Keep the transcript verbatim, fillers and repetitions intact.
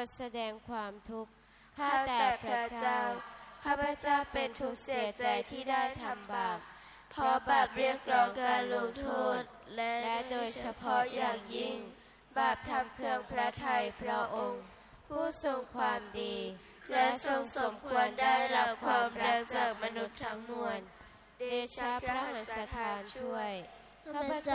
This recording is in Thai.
แสดงความทุกข์ข้าแต่พระเจ้าข้าพเจ้าเป็นทุกข์เสียใจที่ได้ทำบาปเพราะบาปเรียกร้องการลงโทษและโดยเฉพาะอย่างยิ่งบาปทำเครื่องพระทัยพระองค์ผู้ทรงความดีและทรงสมควรได้รับความรักจากมนุษย์ทั้งมวลเดชะพระหัตถ์ทานช่วยข้าพเจ้า